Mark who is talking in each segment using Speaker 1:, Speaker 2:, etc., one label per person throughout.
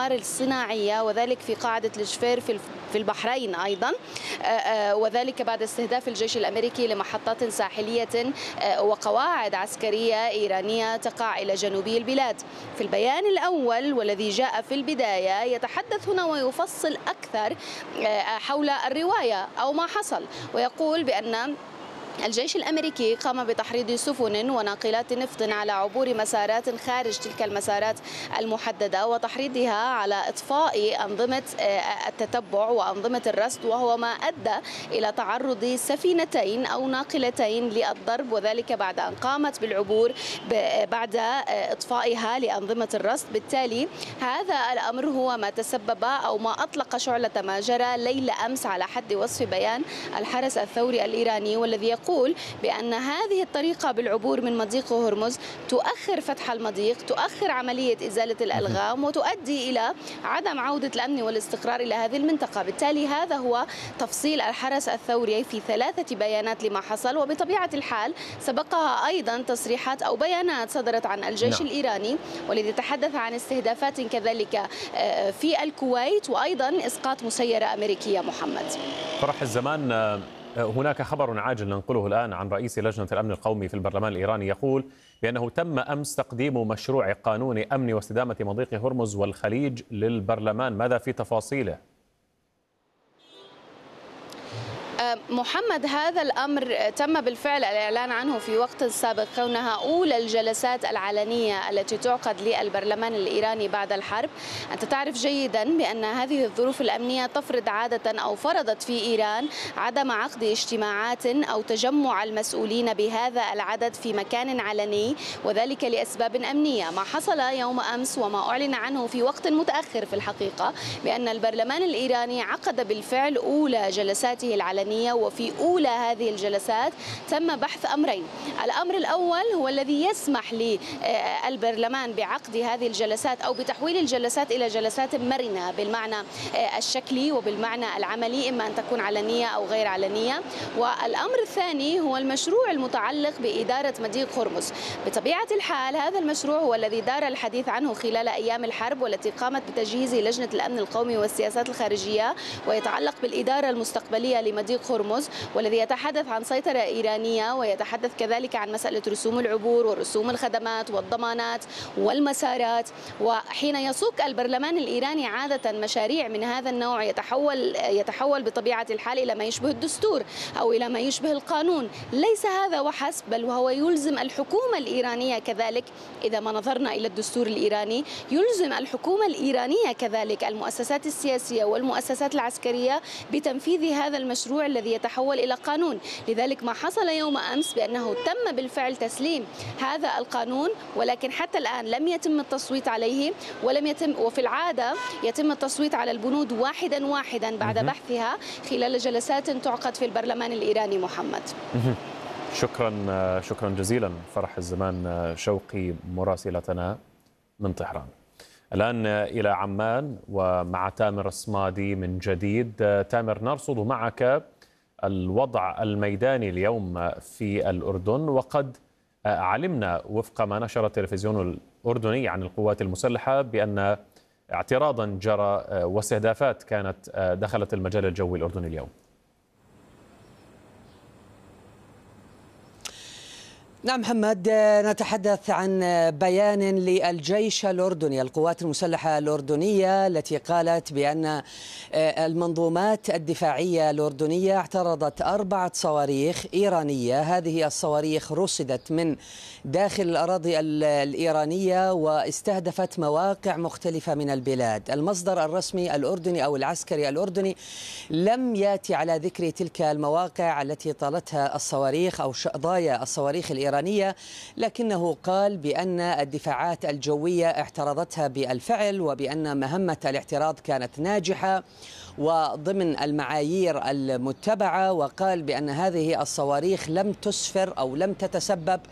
Speaker 1: الأقمار الصناعية، وذلك في قاعدة الجفير في البحرين أيضا، وذلك بعد استهداف الجيش الأمريكي لمحطات ساحلية وقواعد عسكرية إيرانية تقع إلى جنوبي البلاد. في البيان الأول والذي جاء في البداية يتحدث هنا ويفصل أكثر حول الرواية أو ما حصل، ويقول بأن الجيش الأمريكي قام بتحريض سفن وناقلات نفط على عبور مسارات خارج تلك المسارات المحددة، وتحريضها على إطفاء أنظمة التتبع وأنظمة الرصد، وهو ما أدى إلى تعرض سفينتين أو ناقلتين للضرب، وذلك بعد أن قامت بالعبور بعد إطفائها لأنظمة الرصد. بالتالي هذا الأمر هو ما تسبب أو ما أطلق شعلة ما جرى ليلة أمس على حد وصف بيان الحرس الثوري الإيراني، والذي يقول بأن هذه الطريقة بالعبور من مضيق هرمز تؤخر فتح المضيق، تؤخر عملية إزالة الألغام، وتؤدي إلى عدم عودة الأمن والاستقرار إلى هذه المنطقة. بالتالي هذا هو تفصيل الحرس الثوري في 3 بيانات لما حصل، وبطبيعة الحال سبقها أيضا تصريحات أو بيانات صدرت عن الجيش الإيراني، والذي تحدث عن استهدافات كذلك في الكويت، وأيضا إسقاط مسيرة أمريكية. محمد
Speaker 2: فرح الزمان، هناك خبر عاجل ننقله الآن عن رئيس لجنة الأمن القومي في البرلمان الإيراني، يقول بأنه تم أمس تقديم مشروع قانون أمن واستدامة مضيق هرمز والخليج للبرلمان، ماذا في تفاصيله؟
Speaker 1: محمد، هذا الأمر تم بالفعل الإعلان عنه في وقت سابق، كونها أولى الجلسات العلنية التي تعقد للبرلمان الإيراني بعد الحرب. أنت تعرف جيدا بأن هذه الظروف الأمنية تفرض عادة أو فرضت في إيران عدم عقد اجتماعات أو تجمع المسؤولين بهذا العدد في مكان علني، وذلك لأسباب أمنية. ما حصل يوم أمس وما أعلن عنه في وقت متأخر في الحقيقة بأن البرلمان الإيراني عقد بالفعل أولى جلساته العلنية، وفي أولى هذه الجلسات تم بحث أمرين. الأمر الأول هو الذي يسمح للبرلمان بعقد هذه الجلسات أو بتحويل الجلسات إلى جلسات مرنة بالمعنى الشكلي وبالمعنى العملي، إما أن تكون علنية أو غير علنية. والأمر الثاني هو المشروع المتعلق بإدارة مضيق هرمز. بطبيعة الحال هذا المشروع هو الذي دار الحديث عنه خلال أيام الحرب، والتي قامت بتجهيزه لجنة الأمن القومي والسياسات الخارجية، ويتعلق بالإدارة المستقبلية لمضيق هرمز، والذي يتحدث عن سيطرة إيرانية، ويتحدث كذلك عن مسألة رسوم العبور ورسوم الخدمات والضمانات والمسارات. وحين يسوق البرلمان الإيراني عادة مشاريع من هذا النوع يتحول بطبيعة الحال إلى ما يشبه الدستور أو إلى ما يشبه القانون. ليس هذا وحسب، بل وهو يلزم الحكومة الإيرانية كذلك. إذا ما نظرنا إلى الدستور الإيراني يلزم الحكومة الإيرانية كذلك المؤسسات السياسية والمؤسسات العسكرية بتنفيذ هذا المشروع الذي يتحول إلى قانون. لذلك ما حصل يوم أمس بأنه تم بالفعل تسليم هذا القانون، ولكن حتى الآن لم يتم التصويت عليه، وفي العادة يتم التصويت على البنود واحدا واحدا بعد بحثها خلال جلسات تعقد في البرلمان الإيراني. محمد
Speaker 2: شكرا جزيلا فرح الزمان شوقي مراسلتنا من طهران. الآن إلى عمان ومع تامر الصمادي من جديد. تامر، نرصد معك الوضع الميداني اليوم في الأردن، وقد علمنا وفق ما نشر التلفزيون الأردني عن القوات المسلحة بأن اعتراضا جرى واستهدافات كانت دخلت المجال الجوي الأردني اليوم.
Speaker 3: نعم محمد، نتحدث عن بيان للجيش الأردني، القوات المسلحة الأردنية، التي قالت بأن المنظومات الدفاعية الأردنية اعترضت 4 صواريخ إيرانية. هذه الصواريخ رصدت من داخل الأراضي الإيرانية واستهدفت مواقع مختلفة من البلاد. المصدر الرسمي الأردني أو العسكري الأردني لم يأتي على ذكر تلك المواقع التي طالتها الصواريخ أو ضايا الصواريخ الإيرانية، لكنه قال بأن الدفاعات الجوية اعترضتها بالفعل، وبأن مهمة الاعتراض كانت ناجحة وضمن المعايير المتبعة. وقال بأن هذه الصواريخ لم تسفر أو لم تتسبب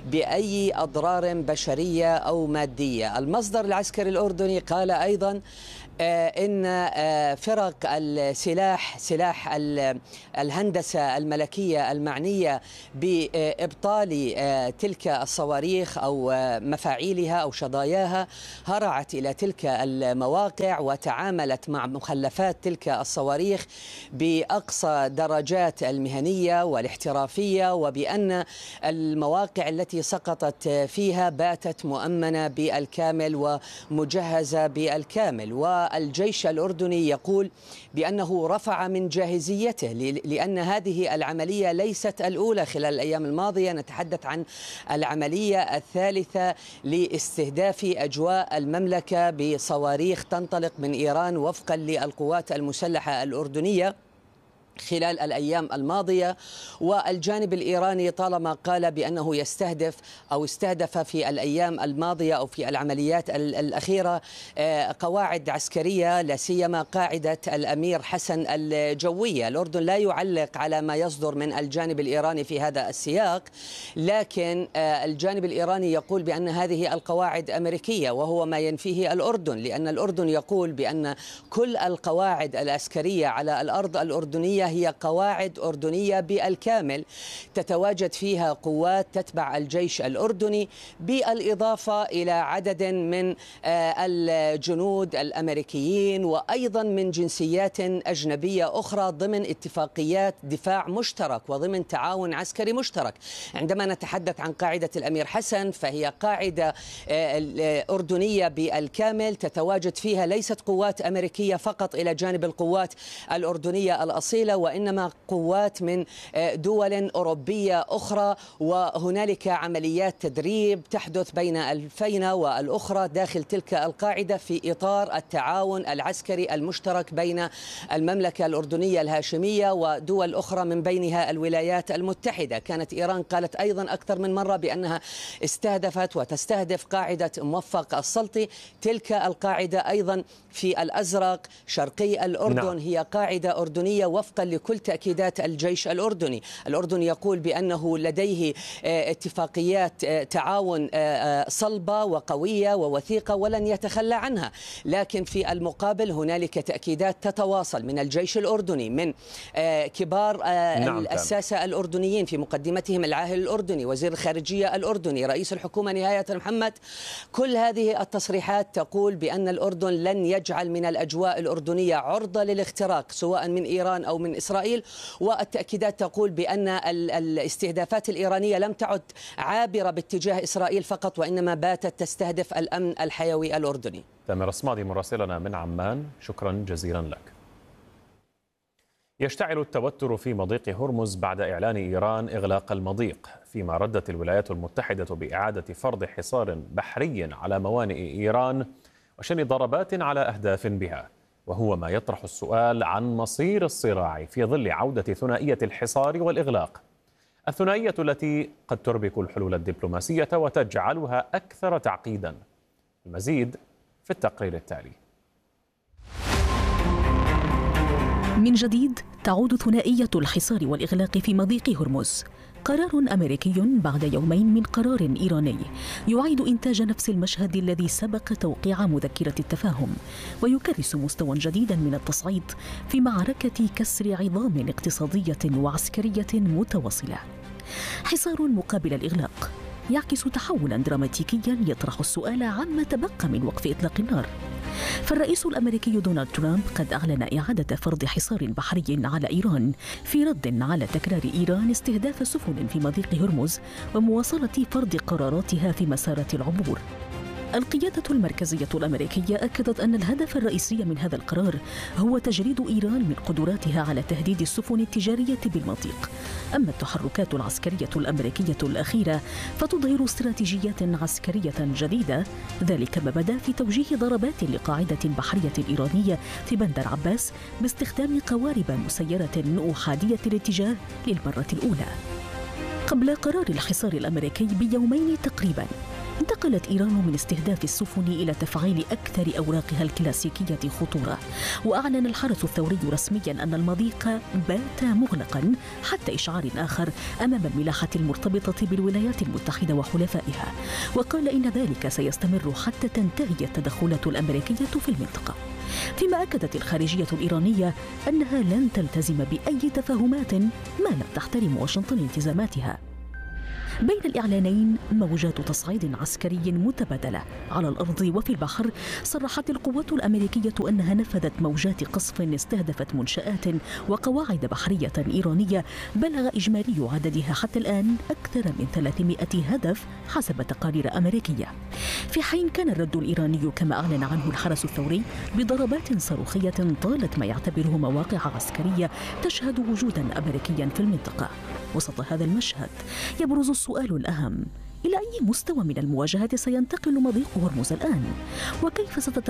Speaker 3: بأي أضرار بشرية أو مادية. المصدر العسكري الأردني قال أيضا إن فرق السلاح، سلاح الهندسة الملكية المعنية بإبطال تلك الصواريخ أو مفاعيلها أو شظاياها هرعت إلى تلك المواقع وتعاملت مع مخلفات تلك الصواريخ بأقصى درجات المهنية والاحترافية، وبأن المواقع التي سقطت فيها باتت مؤمنة بالكامل ومجهزة بالكامل. والجيش الأردني يقول بأنه رفع من جاهزيته، لأن هذه العملية ليست الأولى خلال الأيام الماضية. نتحدث عن العملية الثالثة لاستهداف أجواء المملكة بصواريخ تنطلق من إيران وفقا للقوات المسلحة الأردنية خلال الأيام الماضية. والجانب الإيراني طالما قال بأنه يستهدف أو استهدف في الأيام الماضية أو في العمليات الأخيرة قواعد عسكرية، لا سيما قاعدة الأمير حسن الجوية. الأردن لا يعلق على ما يصدر من الجانب الإيراني في هذا السياق، لكن الجانب الإيراني يقول بأن هذه القواعد أمريكية، وهو ما ينفيه الأردن، لأن الأردن يقول بأن كل القواعد العسكرية على الأرض الأردنية هي قواعد أردنية بالكامل، تتواجد فيها قوات تتبع الجيش الأردني، بالإضافة إلى عدد من الجنود الأمريكيين وأيضا من جنسيات أجنبية أخرى ضمن اتفاقيات دفاع مشترك وضمن تعاون عسكري مشترك. عندما نتحدث عن قاعدة الأمير حسن فهي قاعدة أردنية بالكامل، تتواجد فيها ليست قوات أمريكية فقط إلى جانب القوات الأردنية الأصيلة، وإنما قوات من دول أوروبية أخرى، وهنالك عمليات تدريب تحدث بين الفينة والأخرى داخل تلك القاعدة في إطار التعاون العسكري المشترك بين المملكة الأردنية الهاشمية ودول أخرى من بينها الولايات المتحدة. كانت إيران قالت أيضا أكثر من مرة بأنها استهدفت وتستهدف قاعدة موفق السلطي. تلك القاعدة أيضا في الأزرق شرقي الأردن هي قاعدة أردنية وفقا لكل تأكيدات الجيش الأردني. الأردن يقول بأنه لديه اتفاقيات تعاون صلبة وقوية ووثيقة ولن يتخلى عنها، لكن في المقابل هنالك تأكيدات تتواصل من الجيش الأردني، من كبار الساسة الأردنيين في مقدمتهم العاهل الأردني، وزير الخارجية الأردني، رئيس الحكومة نهاية محمد. كل هذه التصريحات تقول بأن الأردن لن يجعل من الأجواء الأردنية عرضة للاختراق سواء من إيران أو من إسرائيل. والتأكيدات تقول بأن الاستهدافات الإيرانية لم تعد عابرة باتجاه إسرائيل فقط، وإنما باتت تستهدف الأمن الحيوي الأردني.
Speaker 2: تامر الصمادي مراسلنا من عمان، شكرا جزيلا لك. يشتعل التوتر في مضيق هرمز بعد إعلان إيران إغلاق المضيق، فيما ردت الولايات المتحدة بإعادة فرض حصار بحري على موانئ إيران وشن ضربات على أهداف بها، وهو ما يطرح السؤال عن مصير الصراع في ظل عودة ثنائية الحصار والإغلاق، الثنائية التي قد تربك الحلول الدبلوماسية وتجعلها أكثر تعقيدا. المزيد في التقرير التالي.
Speaker 4: من جديد تعود ثنائية الحصار والإغلاق في مضيق هرمز، قرار أمريكي بعد يومين من قرار إيراني يعيد إنتاج نفس المشهد الذي سبق توقيع مذكرة التفاهم، ويكرس مستوى جديدا من التصعيد في معركة كسر عظام اقتصادية وعسكرية متواصلة. حصار مقابل الإغلاق يعكس تحولا دراماتيكيا يطرح السؤال عما تبقى من وقف إطلاق النار. فالرئيس الأمريكي دونالد ترامب قد أعلن إعادة فرض حصار بحري على إيران في رد على تكرار إيران استهداف سفن في مضيق هرمز ومواصلة فرض قراراتها في مسارات العبور. القيادة المركزية الأمريكية أكدت أن الهدف الرئيسي من هذا القرار هو تجريد إيران من قدراتها على تهديد السفن التجارية بالمضيق. أما التحركات العسكرية الأمريكية الأخيرة فتظهر استراتيجيات عسكرية جديدة، ذلك ما بدا في توجيه ضربات لقاعدة بحرية إيرانية في بندر عباس باستخدام قوارب مسيرة أحادية الاتجاه للمرة الأولى. قبل قرار الحصار الأمريكي بيومين تقريبا انتقلت إيران من استهداف السفن إلى تفعيل أكثر أوراقها الكلاسيكية خطورة، وأعلن الحرس الثوري رسميا أن المضيق بات مغلقا حتى إشعار آخر أمام الملاحة المرتبطة بالولايات المتحدة وحلفائها، وقال إن ذلك سيستمر حتى تنتهي التدخلات الأمريكية في المنطقة. فيما أكدت الخارجية الإيرانية أنها لن تلتزم بأي تفاهمات ما لم تحترم واشنطن التزاماتها. بين الإعلانين موجات تصعيد عسكري متبادلة على الأرض وفي البحر. صرحت القوات الأمريكية أنها نفذت موجات قصف استهدفت منشآت وقواعد بحرية إيرانية بلغ إجمالي عددها حتى الآن أكثر من 300 هدف حسب تقارير أمريكية، في حين كان الرد الإيراني كما أعلن عنه الحرس الثوري بضربات صاروخية طالت ما يعتبره مواقع عسكرية تشهد وجودا أمريكيا في المنطقة. وسط هذا المشهد يبرز السؤال الأهم: إلى أي مستوى من المواجهة سينتقل مضيق هرمز الآن؟ وكيف ستتغير